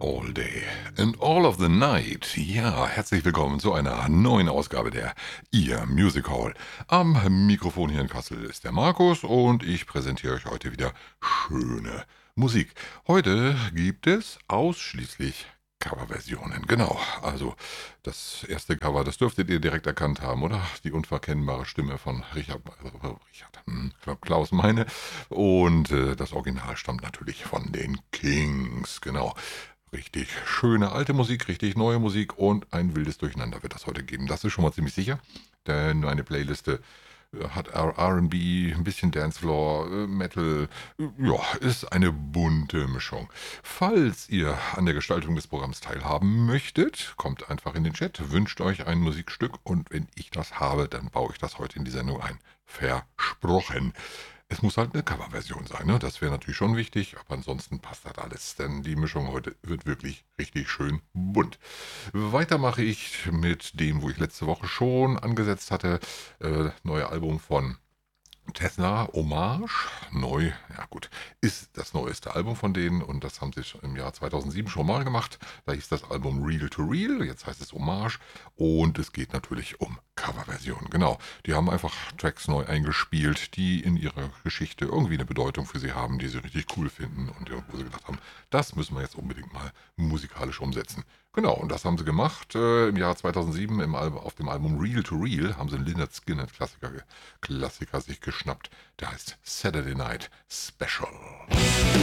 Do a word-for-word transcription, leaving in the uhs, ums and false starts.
All Day and All of the Night. Ja, herzlich willkommen zu einer neuen Ausgabe der Ihr Music Hall. Am Mikrofon hier in Kassel ist der Markus und ich präsentiere euch heute wieder schöne Musik. Heute gibt es ausschließlich Coverversionen. Genau, also das erste Cover, das dürftet ihr direkt erkannt haben, oder? Die unverkennbare Stimme von Richard, äh, Richard hm, Klaus Meine. Und äh, das Original stammt natürlich von den Kings. Genau. Richtig schöne alte Musik, richtig neue Musik und ein wildes Durcheinander wird das heute geben. Das ist schon mal ziemlich sicher, denn meine Playliste äh, hat R und B, ein bisschen Dancefloor, äh, Metal, äh, ja, ist eine bunte Mischung. Falls ihr an der Gestaltung des Programms teilhaben möchtet, kommt einfach in den Chat, wünscht euch ein Musikstück und wenn ich das habe, dann baue ich das heute in die Sendung ein. Versprochen. Es muss halt eine Coverversion sein, ne? Das wäre natürlich schon wichtig, aber ansonsten passt das alles, denn die Mischung heute wird wirklich richtig schön bunt. Weiter mache ich mit dem, wo ich letzte Woche schon angesetzt hatte, äh, neue Album von Tesla, Hommage, neu, ja gut, ist das neueste Album von denen und das haben sie schon im Jahr zweitausendsieben schon mal gemacht. Da hieß das Album Real to Real, jetzt heißt es Hommage und es geht natürlich um Coverversionen, genau. Die haben einfach Tracks neu eingespielt, die in ihrer Geschichte irgendwie eine Bedeutung für sie haben, die sie richtig cool finden und wo sie gedacht haben, das müssen wir jetzt unbedingt mal musikalisch umsetzen. Genau, und das haben sie gemacht äh, im Jahr zweitausendsieben im Al- auf dem Album Real to Real haben sie einen Lynyrd Skynyrd Klassiker, Klassiker sich geschnappt, der heißt Saturday Night Special.